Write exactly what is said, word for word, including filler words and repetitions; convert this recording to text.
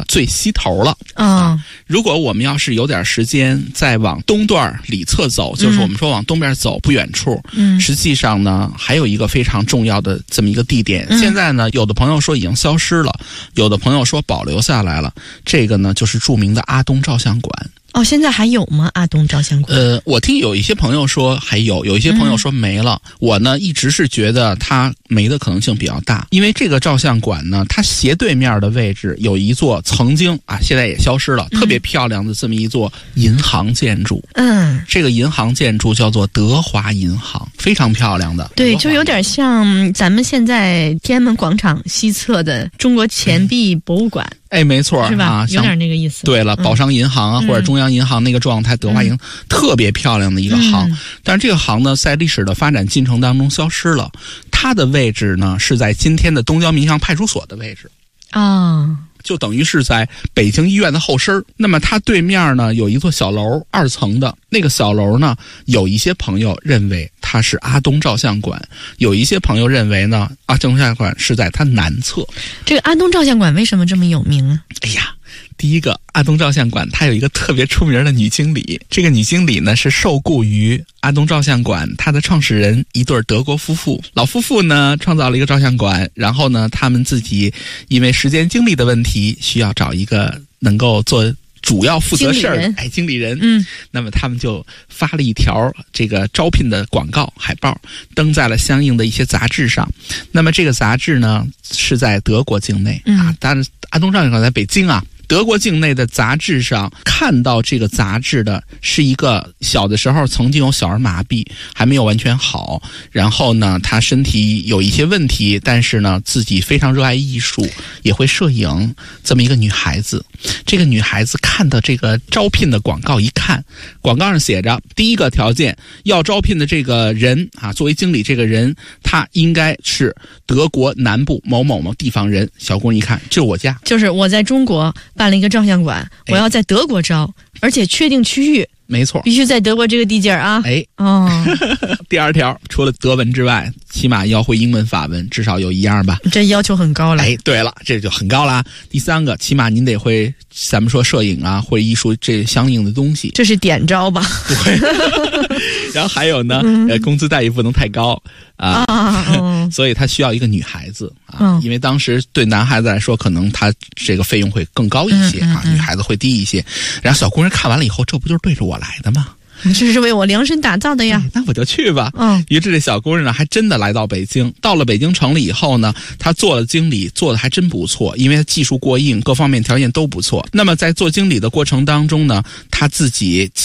最西头了。 啊、 啊，如果我们要是有点时间再往东段里侧走，就是我们说往东边走不远处， 嗯， 实际上呢还有一个非常重要的这么一个地点，嗯、现在呢有的朋友说已经消失了，有的朋友说保留下来了，这个呢就是著名的阿东照相馆。 哦，现在还有吗？阿东照相馆？ 呃，我听有一些朋友说还有，有一些朋友说没了。嗯、我呢一直是觉得它没的可能性比较大，因为这个照相馆呢，它斜对面的位置有一座曾经啊，现在也消失了，嗯、特别漂亮的这么一座银行建筑。 嗯， 这个银行建筑叫做德华银行，非常漂亮的。 对，就有点像咱们现在天安门广场西侧的中国钱币博物馆。 哎，没错， 是吧？ 啊， 有点那个意思。 对了， 嗯、 宝商银行啊，或者中央银行那个状态，德华银行、嗯、特别漂亮的一个行。嗯、但是这个行呢，在历史的发展进程当中消失了。它的位置呢，是在今天的东郊民巷派出所的位置。 啊。 就等于是在北京医院的后身。那么它对面呢有一座小楼，二层的那个小楼呢，有一些朋友认为它是阿东照相馆，有一些朋友认为呢，阿东照相馆是在它南侧。 这个阿东照相馆为什么这么有名啊？ 哎呀，第一个，阿东照相馆它有一个特别出名的女经理，这个女经理呢是受雇于阿东照相馆，它的创始人一对德国夫妇，老夫妇呢创造了一个照相馆，然后呢他们自己因为时间精力的问题，需要找一个能够做主要负责事儿的哎经理人， 嗯， 那么他们就发了一条这个招聘的广告海报，登在了相应的一些杂志上。那么这个杂志呢是在德国境内、嗯、啊，当然阿东照相馆在北京啊。德国境内的杂志上看到这个杂志的是一个小的时候曾经有小儿麻痹，还没有完全好，然后呢他身体有一些问题，但是呢自己非常热爱艺术，也会摄影，这么一个女孩子。这个女孩子看到这个招聘的广告，一看广告上写着第一个条件，要招聘的这个人啊，作为经理这个人他应该是德国南部某某某地方人。小姑娘一看，就是我家， 就是我在中国办了一个照相馆，我要在德国招，而且确定区域， 没错， 必须在德国这个地界儿啊。 哎， 哦， 第二条，除了德文之外，起码要会英文、法文，至少有一样吧。 这要求很高了。 哎，对了，这就很高了。第三个，起码您得会，咱们说摄影啊，或者艺术这相应的东西。 这是点招吧？ 对。然后还有呢，嗯、呃，工资待遇不能太高啊，啊嗯、所以他需要一个女孩子啊，嗯、因为当时对男孩子来说，可能他这个费用会更高一些、嗯、啊，女孩子会低一些。然后小姑娘看完了以后，这不就是对着我来的吗？ 这是为我量身打造的呀、 哎、那我就去吧。 嗯， 于是这小姑娘呢还真的来到北京，到了北京城了以后呢，她做了经理，做的还真不错，因为她技术过硬，各方面条件都不错。那么在做经理的过程当中呢，她自己